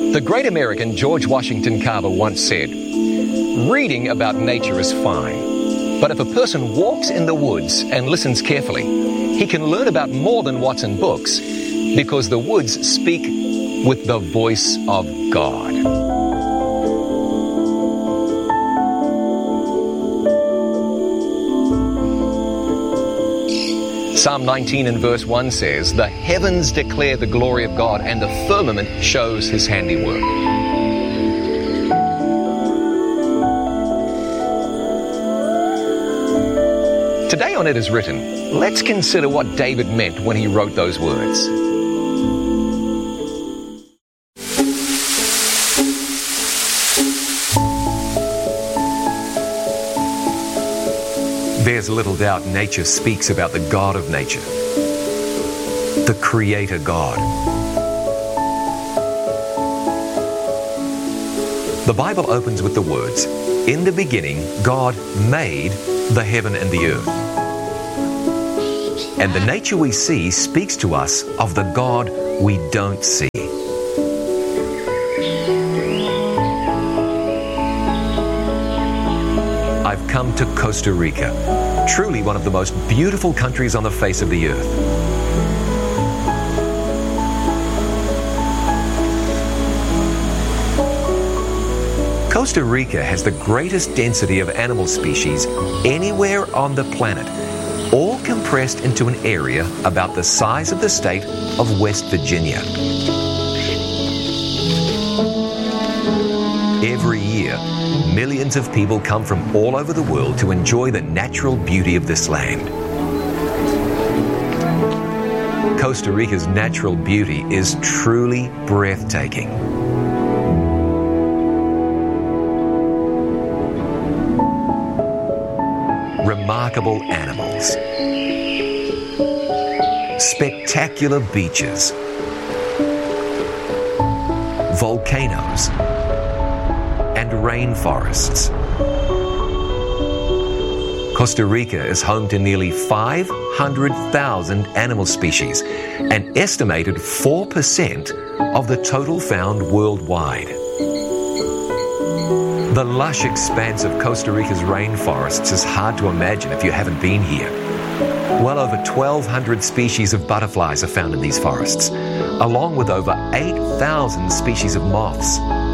The great American George Washington Carver once said, "Reading about nature is fine, but if a person walks in the woods and listens carefully, he can learn about more than what's in books, because the woods speak with the voice of God." Psalm 19 and verse 1 says, "The heavens declare the glory of God, and the firmament shows his handiwork." Today on It Is Written, let's consider what David meant when he wrote those words. There's little doubt nature speaks about the God of nature, the Creator God. The Bible opens with the words, "In the beginning, God made the heaven and the earth." And the nature we see speaks to us of the God we don't see. I've come to Costa Rica, truly one of the most beautiful countries on the face of the earth. Costa Rica has the greatest density of animal species anywhere on the planet, all compressed into an area about the size of the state of West Virginia. Every year, millions of people come from all over the world to enjoy the natural beauty of this land. Costa Rica's natural beauty is truly breathtaking. Remarkable animals, spectacular beaches, volcanoes, and rainforests. Costa Rica is home to nearly 500,000 animal species, an estimated 4% of the total found worldwide. The lush expanse of Costa Rica's rainforests is hard to imagine if you haven't been here. Well over 1,200 species of butterflies are found in these forests, along with over 8,000 species of moths.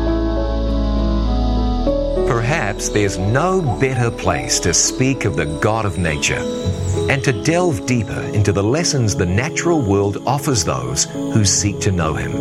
Perhaps there's no better place to speak of the God of nature and to delve deeper into the lessons the natural world offers those who seek to know Him.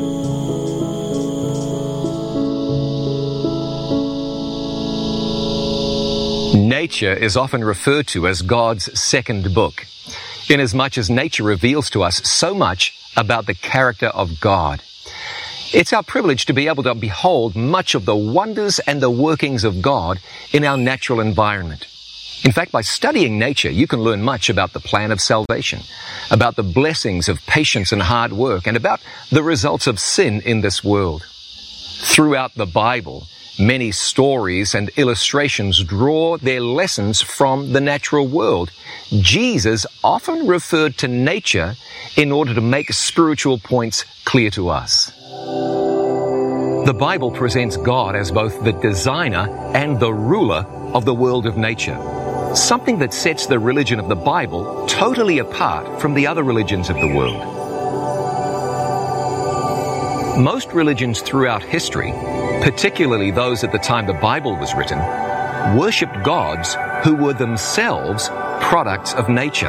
Nature is often referred to as God's second book, inasmuch as nature reveals to us so much about the character of God. It's our privilege to be able to behold much of the wonders and the workings of God in our natural environment. In fact, by studying nature, you can learn much about the plan of salvation, about the blessings of patience and hard work, and about the results of sin in this world. Throughout the Bible, many stories and illustrations draw their lessons from the natural world. Jesus often referred to nature in order to make spiritual points clear to us. The Bible presents God as both the designer and the ruler of the world of nature, something that sets the religion of the Bible totally apart from the other religions of the world. Most religions throughout history, particularly those at the time the Bible was written, worshipped gods who were themselves products of nature.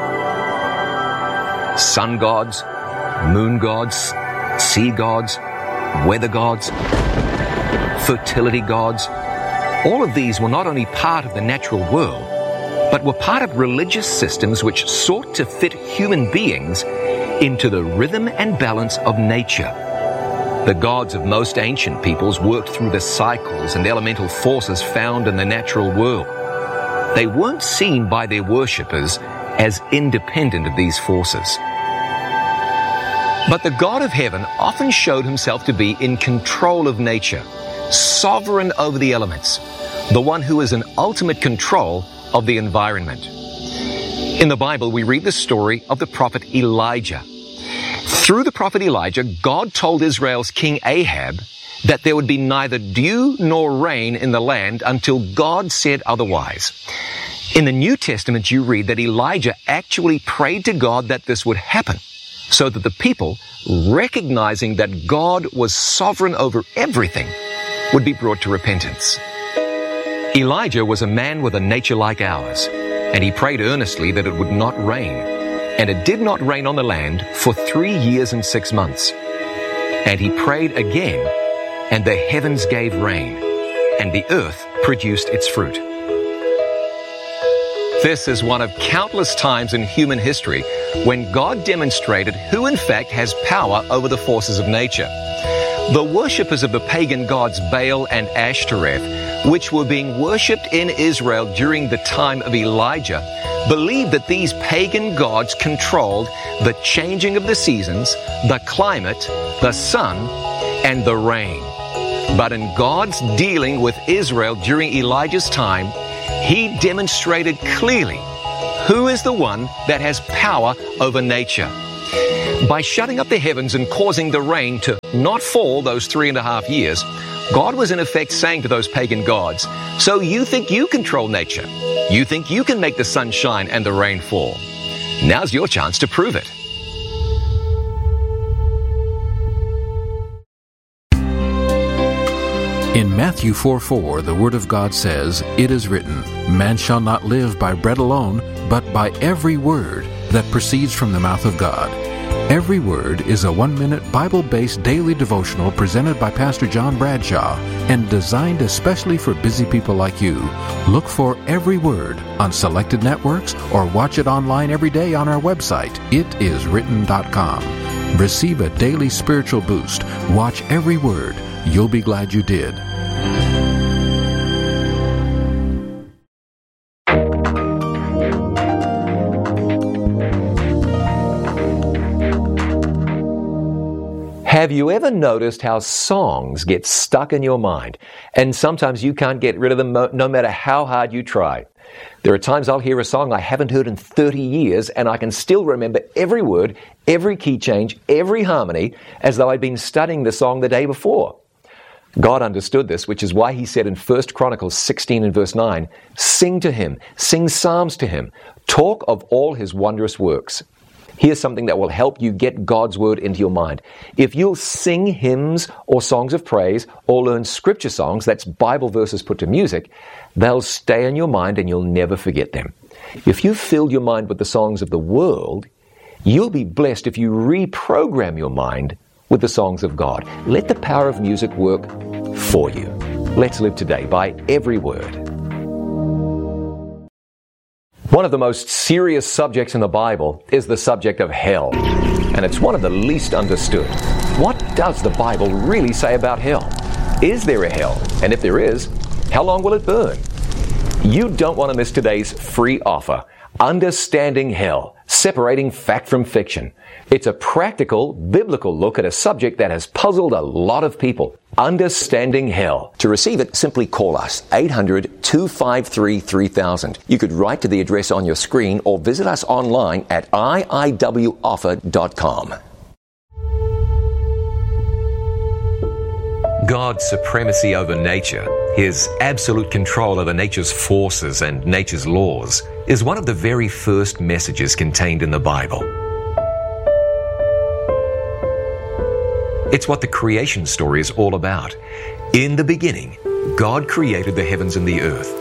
Sun gods, moon gods, sea gods, weather gods, fertility gods. All of these were not only part of the natural world, but were part of religious systems which sought to fit human beings into the rhythm and balance of nature. The gods of most ancient peoples worked through the cycles and elemental forces found in the natural world. They weren't seen by their worshippers as independent of these forces. But the God of heaven often showed himself to be in control of nature, sovereign over the elements, the one who is in ultimate control of the environment. In the Bible, we read the story of the prophet Elijah. Through the prophet Elijah, God told Israel's king Ahab that there would be neither dew nor rain in the land until God said otherwise. In the New Testament, you read that Elijah actually prayed to God that this would happen, so that the people, recognizing that God was sovereign over everything, would be brought to repentance. Elijah was a man with a nature like ours, and he prayed earnestly that it would not rain. And it did not rain on the land for 3 years and 6 months. And he prayed again, and the heavens gave rain, and the earth produced its fruit. This is one of countless times in human history when God demonstrated who in fact has power over the forces of nature. The worshippers of the pagan gods Baal and Ashtoreth, which were being worshipped in Israel during the time of Elijah, believed that these pagan gods controlled the changing of the seasons, the climate, the sun, and the rain. But in God's dealing with Israel during Elijah's time, he demonstrated clearly who is the one that has power over nature. By shutting up the heavens and causing the rain to not fall those 3.5 years, God was in effect saying to those pagan gods, so you think you control nature. You think you can make the sun shine and the rain fall. Now's your chance to prove it. In Matthew 4:4, the Word of God says, "It is written, man shall not live by bread alone, but by every word that proceeds from the mouth of God." Every Word is a 1-minute Bible-based daily devotional presented by Pastor John Bradshaw and designed especially for busy people like you. Look for Every Word on selected networks or watch it online every day on our website, itiswritten.com. Receive a daily spiritual boost. Watch Every Word. You'll be glad you did. Have you ever noticed how songs get stuck in your mind, and sometimes you can't get rid of them no matter how hard you try? There are times I'll hear a song I haven't heard in 30 years, and I can still remember every word, every key change, every harmony, as though I'd been studying the song the day before. God understood this, which is why he said in 1 Chronicles 16 and verse 9, "Sing to him, sing psalms to him, talk of all his wondrous works." Here's something that will help you get God's word into your mind. If you'll sing hymns or songs of praise or learn scripture songs, that's Bible verses put to music, they'll stay in your mind and you'll never forget them. If you filled your mind with the songs of the world, you'll be blessed if you reprogram your mind with the songs of God. Let the power of music work for you. Let's live today by every word. One of the most serious subjects in the Bible is the subject of hell, and it's one of the least understood. What does the Bible really say about hell? Is there a hell? And if there is, how long will it burn? You don't want to miss today's free offer, Understanding Hell, Separating Fact from Fiction. It's a practical, biblical look at a subject that has puzzled a lot of people. Understanding Hell. To receive it, simply call us, 800-253-3000. You could write to the address on your screen or visit us online at iiwoffer.com. God's supremacy over nature, his absolute control over nature's forces and nature's laws, is one of the very first messages contained in the Bible. It's what the creation story is all about. In the beginning, God created the heavens and the earth.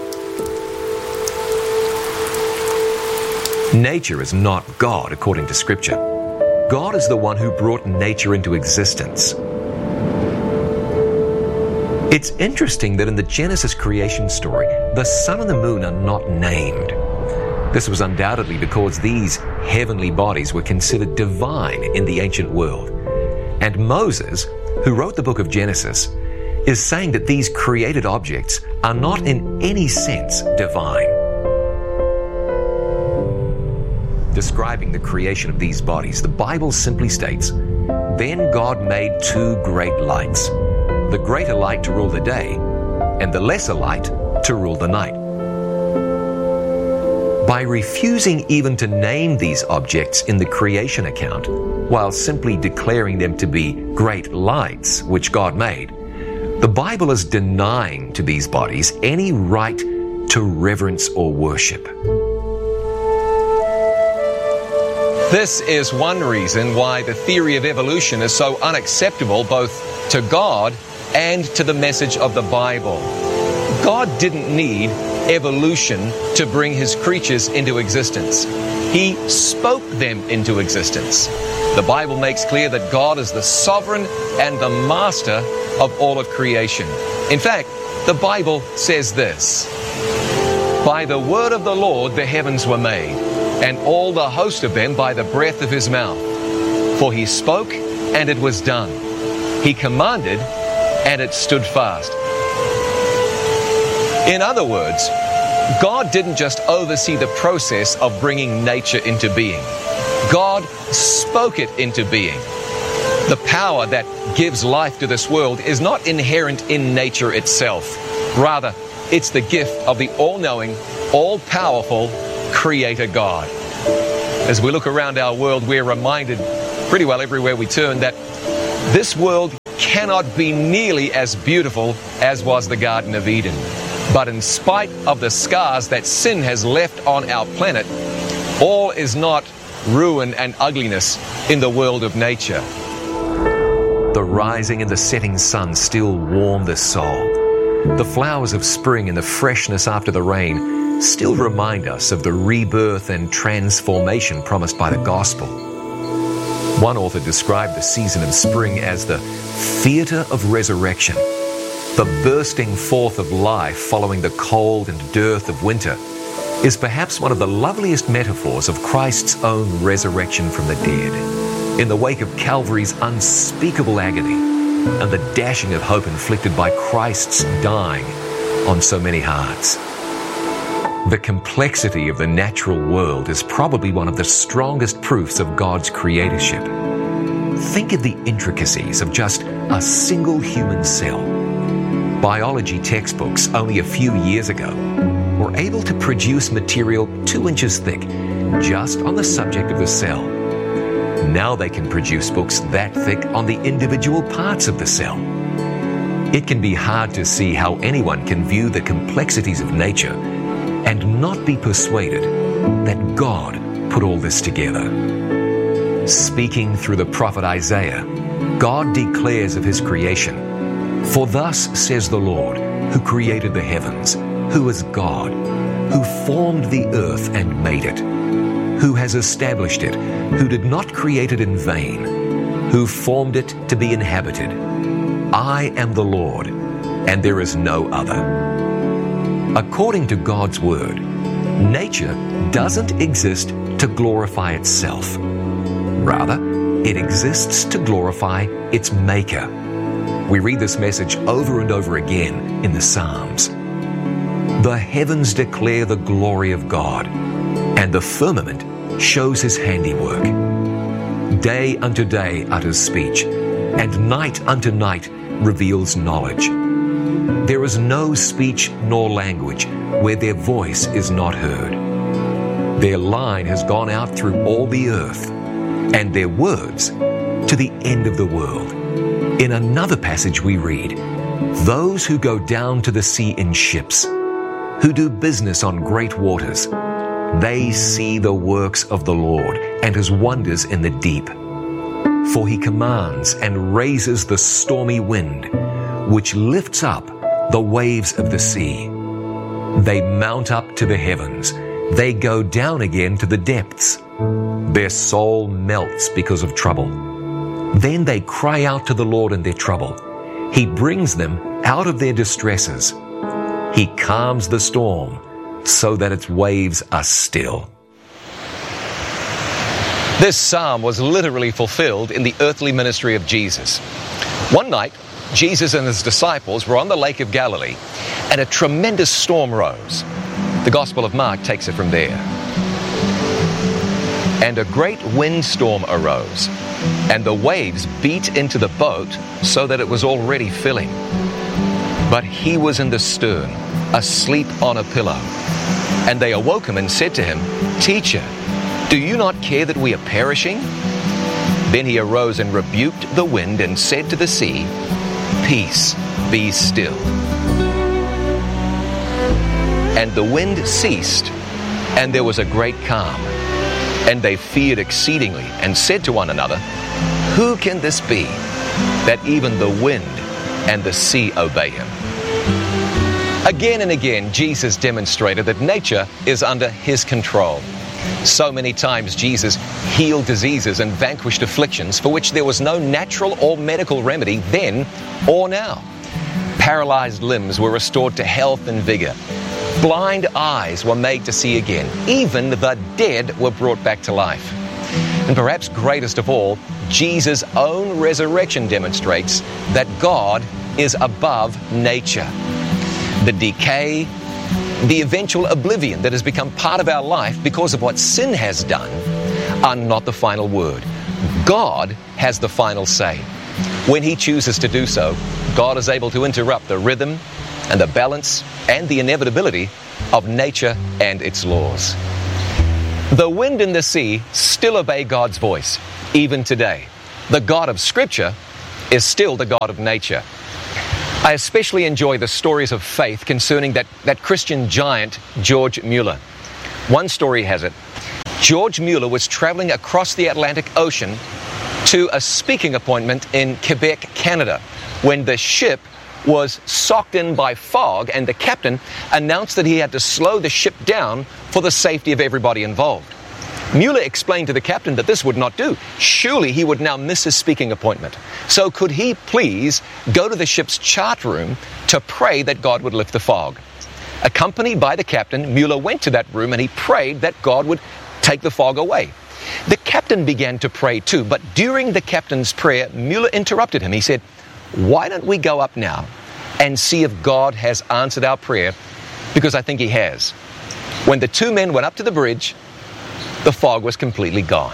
Nature is not God according to Scripture. God is the one who brought nature into existence. It's interesting that in the Genesis creation story, the sun and the moon are not named. This was undoubtedly because these heavenly bodies were considered divine in the ancient world. And Moses, who wrote the book of Genesis, is saying that these created objects are not in any sense divine. Describing the creation of these bodies, the Bible simply states, "Then God made 2 great lights, the greater light to rule the day, and the lesser light to rule the night." By refusing even to name these objects in the creation account, while simply declaring them to be great lights which God made, The Bible is denying to these bodies any right to reverence or worship. This is one reason why the theory of evolution is so unacceptable both to God and to the message of the Bible. God didn't need evolution to bring His creatures into existence. He spoke them into existence. The Bible makes clear that God is the sovereign and the master of all of creation. In fact, the Bible says this: "By the word of the Lord the heavens were made, and all the host of them by the breath of His mouth. For He spoke, and it was done. He commanded, and it stood fast." In other words, God didn't just oversee the process of bringing nature into being. God spoke it into being. The power that gives life to this world is not inherent in nature itself. Rather, it's the gift of the all-knowing, all-powerful Creator God. As we look around our world, we're reminded pretty well everywhere we turn that this world cannot be nearly as beautiful as was the Garden of Eden. But in spite of the scars that sin has left on our planet, all is not ruin and ugliness in the world of nature. The rising and the setting sun still warm the soul. The flowers of spring and the freshness after the rain still remind us of the rebirth and transformation promised by the gospel. One author described the season of spring as the theatre of resurrection. The bursting forth of life following the cold and dearth of winter is perhaps one of the loveliest metaphors of Christ's own resurrection from the dead, in the wake of Calvary's unspeakable agony and the dashing of hope inflicted by Christ's dying on so many hearts. The complexity of the natural world is probably one of the strongest proofs of God's creatorship. Think of the intricacies of just a single human cell. Biology textbooks only a few years ago were able to produce material 2 inches thick just on the subject of the cell. Now they can produce books that thick on the individual parts of the cell. It can be hard to see how anyone can view the complexities of nature and not be persuaded that God put all this together. Speaking through the prophet Isaiah, God declares of His creation, "For thus says the Lord, who created the heavens, who is God, who formed the earth and made it, who has established it, who did not create it in vain, who formed it to be inhabited. I am the Lord, and there is no other." According to God's word, nature doesn't exist to glorify itself. Rather, it exists to glorify its Maker. We read this message over and over again in the Psalms. The heavens declare the glory of God, and the firmament shows His handiwork. Day unto day utters speech, and night unto night reveals knowledge. There is no speech nor language where their voice is not heard. Their line has gone out through all the earth, and their words to the end of the world. In another passage we read, "Those who go down to the sea in ships, who do business on great waters, they see the works of the Lord and His wonders in the deep. For He commands and raises the stormy wind, which lifts up the waves of the sea. They mount up to the heavens. They go down again to the depths. Their soul melts because of trouble. Then they cry out to the Lord in their trouble. He brings them out of their distresses. He calms the storm so that its waves are still." This psalm was literally fulfilled in the earthly ministry of Jesus. One night, Jesus and His disciples were on the Lake of Galilee, and a tremendous storm rose. The Gospel of Mark takes it from there. "And a great windstorm arose, and the waves beat into the boat so that it was already filling. But He was in the stern, asleep on a pillow. And they awoke Him and said to Him, 'Teacher, do you not care that we are perishing?' Then He arose and rebuked the wind and said to the sea, peace, be still." And the wind ceased, and there was a great calm. And they feared exceedingly, and said to one another, "Who can this be, that even the wind and the sea obey him?" Again and again, Jesus demonstrated that nature is under his control. So many times Jesus healed diseases and vanquished afflictions for which there was no natural or medical remedy then or now. Paralyzed limbs were restored to health and vigor. Blind eyes were made to see again. Even the dead were brought back to life. And perhaps greatest of all, Jesus' own resurrection demonstrates that God is above nature. The decay, the eventual oblivion that has become part of our life because of what sin has done are not the final word. God has the final say. When he chooses to do so, God is able to interrupt the rhythm and the balance and the inevitability of nature and its laws. The wind and the sea still obey God's voice, even today. The God of Scripture is still the God of nature. I especially enjoy the stories of faith concerning that Christian giant, George Mueller. One story has it, George Mueller was traveling across the Atlantic Ocean to a speaking appointment in Quebec, Canada, when the ship was socked in by fog, and the captain announced that he had to slow the ship down for the safety of everybody involved. Mueller explained to the captain that this would not do. Surely he would now miss his speaking appointment. So could he please go to the ship's chart room to pray that God would lift the fog? Accompanied by the captain, Mueller went to that room and he prayed that God would take the fog away. The captain began to pray too, but during the captain's prayer, Mueller interrupted him. He said, "Why don't we go up now and see if God has answered our prayer? Because I think he has." When the two men went up to the bridge, the fog was completely gone.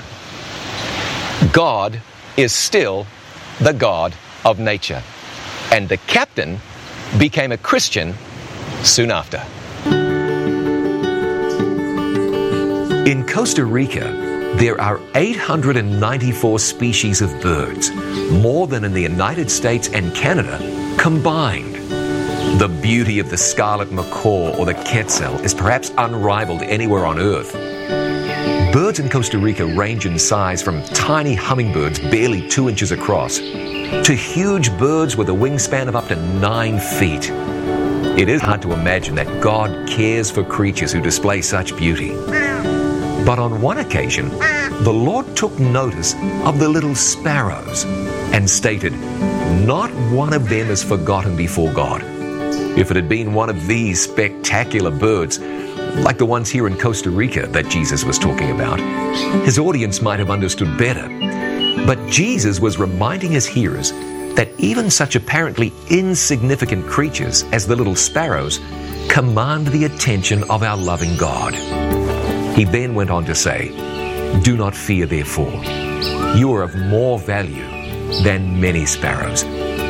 God is still the God of nature. And the captain became a Christian soon after. In Costa Rica, there are 894 species of birds, more than in the United States and Canada combined. The beauty of the scarlet macaw or the quetzal is perhaps unrivaled anywhere on Earth. Birds in Costa Rica range in size from tiny hummingbirds barely 2 inches across to huge birds with a wingspan of up to 9 feet. It is hard to imagine that God cares for creatures who display such beauty. But on one occasion, the Lord took notice of the little sparrows and stated, "Not one of them is forgotten before God." If it had been one of these spectacular birds, like the ones here in Costa Rica that Jesus was talking about, his audience might have understood better. But Jesus was reminding his hearers that even such apparently insignificant creatures as the little sparrows command the attention of our loving God. He then went on to say, "Do not fear, therefore. You are of more value than many sparrows."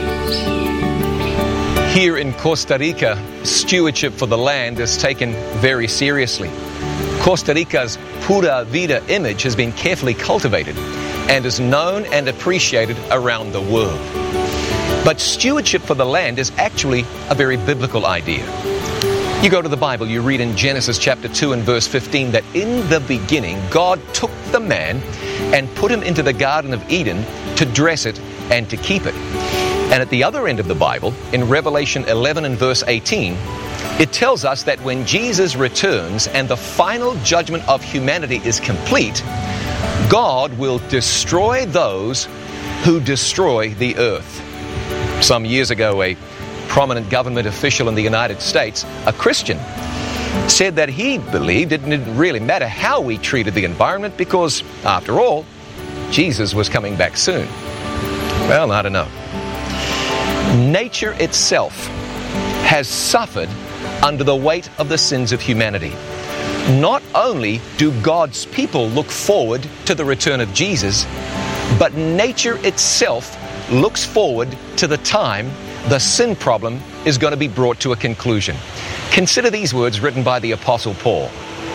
Here in Costa Rica, stewardship for the land is taken very seriously. Costa Rica's Pura Vida image has been carefully cultivated and is known and appreciated around the world. But stewardship for the land is actually a very biblical idea. You go to the Bible, you read in Genesis chapter 2 and verse 15 that in the beginning God took the man and put him into the Garden of Eden to dress it and to keep it. And at the other end of the Bible, in Revelation 11 and verse 18, it tells us that when Jesus returns and the final judgment of humanity is complete, God will destroy those who destroy the earth. Some years ago, a prominent government official in the United States, a Christian, said that he believed it didn't really matter how we treated the environment because, after all, Jesus was coming back soon. Well, I don't know. Nature itself has suffered under the weight of the sins of humanity. Not only do God's people look forward to the return of Jesus, but nature itself looks forward to the time the sin problem is going to be brought to a conclusion. Consider these words written by the Apostle Paul.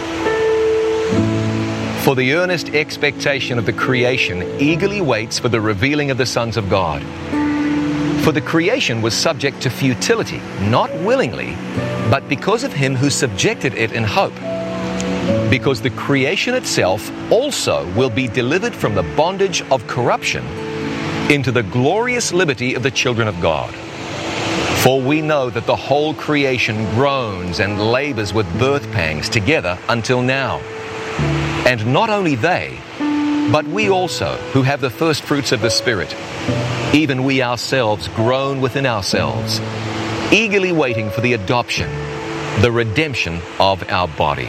"For the earnest expectation of the creation eagerly waits for the revealing of the sons of God. For the creation was subject to futility, not willingly, but because of him who subjected it in hope. Because the creation itself also will be delivered from the bondage of corruption into the glorious liberty of the children of God. For we know that the whole creation groans and labors with birth pangs together until now. And not only they, but we also, who have the first fruits of the Spirit, even we ourselves groan within ourselves, eagerly waiting for the adoption, the redemption of our body.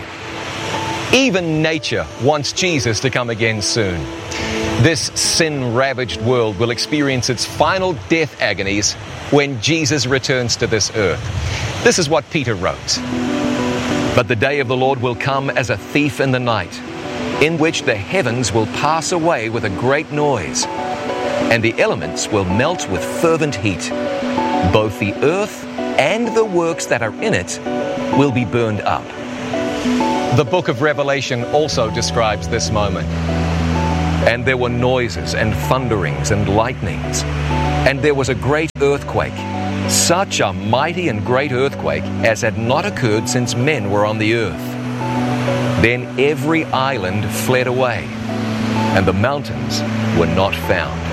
Even nature wants Jesus to come again soon. This sin-ravaged world will experience its final death agonies when Jesus returns to this earth. This is what Peter wrote. But the day of the Lord will come as a thief in the night, in which the heavens will pass away with a great noise, and the elements will melt with fervent heat. Both the earth and the works that are in it will be burned up. The book of Revelation also describes this moment. And there were noises and thunderings and lightnings, and there was a great earthquake, such a mighty and great earthquake as had not occurred since men were on the earth. Then every island fled away, and the mountains were not found.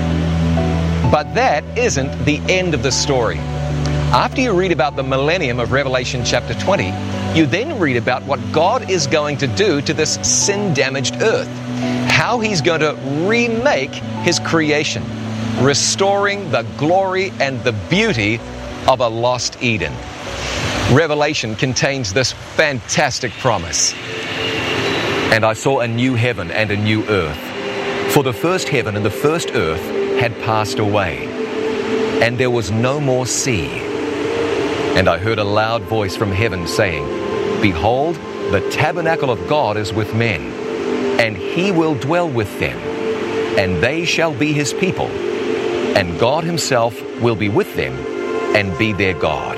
But that isn't the end of the story. After you read about the millennium of Revelation chapter 20, you then read about what God is going to do to this sin-damaged earth, how he's going to remake his creation, restoring the glory and the beauty of a lost Eden. Revelation contains this fantastic promise. And I saw a new heaven and a new earth, for the first heaven and the first earth had passed away, and there was no more sea. And I heard a loud voice from heaven saying, Behold, the tabernacle of God is with men, and he will dwell with them, and they shall be his people, and God himself will be with them and be their God.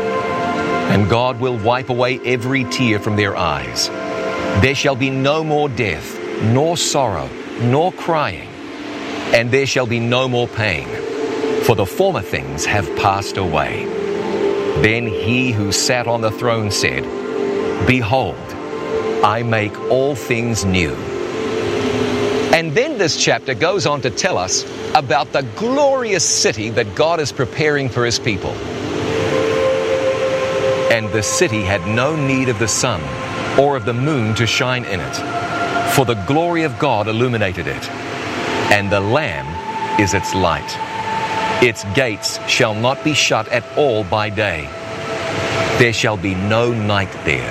And God will wipe away every tear from their eyes. There shall be no more death, nor sorrow, nor crying, and there shall be no more pain, for the former things have passed away. Then he who sat on the throne said, Behold, I make all things new. And then this chapter goes on to tell us about the glorious city that God is preparing for his people. And the city had no need of the sun or of the moon to shine in it, for the glory of God illuminated it, and the Lamb is its light. Its gates shall not be shut at all by day. There shall be no night there.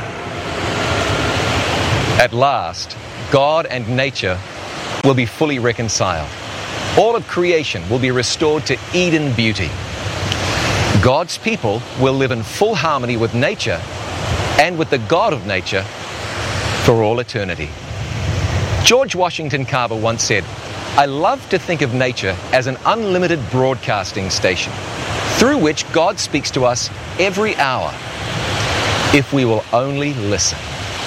At last, God and nature will be fully reconciled. All of creation will be restored to Eden beauty. God's people will live in full harmony with nature and with the God of nature for all eternity. George Washington Carver once said, I love to think of nature as an unlimited broadcasting station through which God speaks to us every hour if we will only listen.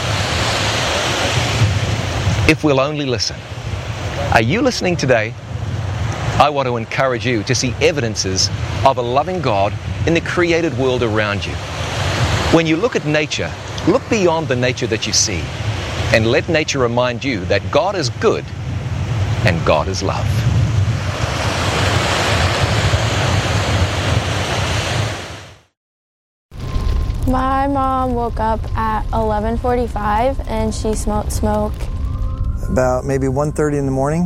If we'll only listen. Are you listening today? I want to encourage you to see evidences of a loving God in the created world around you. When you look at nature, look beyond the nature that you see, and let nature remind you that God is good and God is love. My mom woke up at 11:45 and she smelled smoke. About maybe 1:30 in the morning,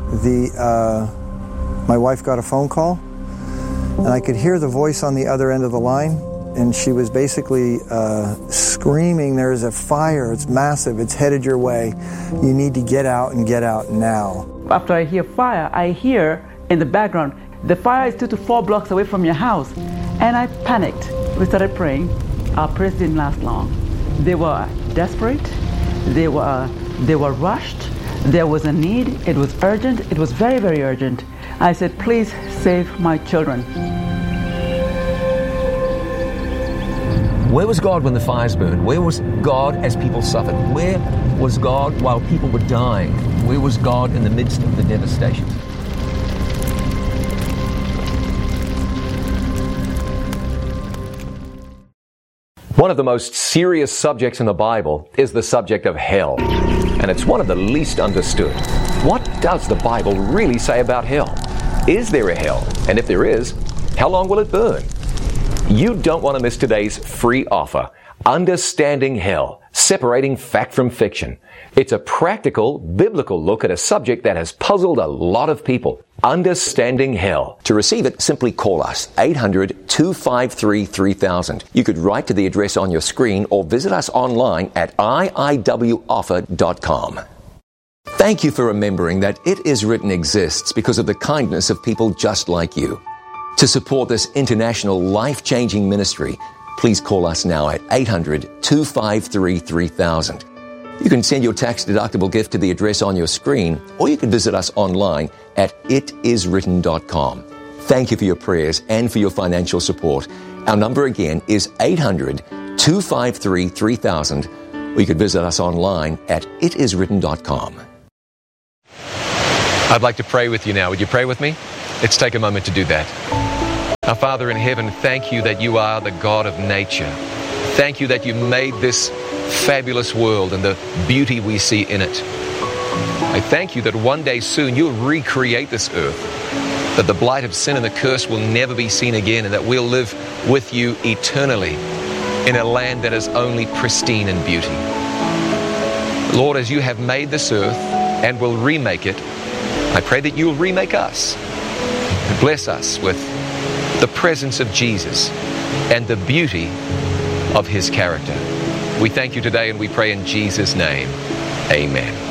my wife got a phone call, and I could hear the voice on the other end of the line, and she was basically screaming, there's a fire, it's massive, it's headed your way, you need to get out and get out now. After I hear fire, I hear in the background, the fire is 2 to 4 blocks away from your house, and I panicked. We started praying. Our prayers didn't last long. They were desperate, they were rushed, there was a need, it was urgent, it was very, very urgent. I said, please save my children. Where was God when the fires burned? Where was God as people suffered? Where was God while people were dying? Where was God in the midst of the devastation? One of the most serious subjects in the Bible is the subject of hell, and it's one of the least understood. What does the Bible really say about hell? Is there a hell? And if there is, how long will it burn? You don't want to miss today's free offer, Understanding Hell, Separating Fact from Fiction. It's a practical, biblical look at a subject that has puzzled a lot of people. Understanding Hell. To receive it, simply call us, 800-253-3000. You could write to the address on your screen or visit us online at iiwoffer.com. Thank you for remembering that It Is Written exists because of the kindness of people just like you. To support this international life-changing ministry, please call us now at 800-253-3000. You can send your tax-deductible gift to the address on your screen, or you can visit us online at itiswritten.com. Thank you for your prayers and for your financial support. Our number again is 800-253-3000, or you can visit us online at itiswritten.com. I'd like to pray with you now. Would you pray with me? Let's take a moment to do that. Our Father in heaven, thank you that you are the God of nature. Thank you that you made this fabulous world and the beauty we see in it. I thank you that one day soon you'll recreate this earth, that the blight of sin and the curse will never be seen again, and that we'll live with you eternally in a land that is only pristine in beauty. Lord, as you have made this earth and will remake it, I pray that you'll remake us and bless us with the presence of Jesus and the beauty of his character. We thank you today and we pray in Jesus' name. Amen.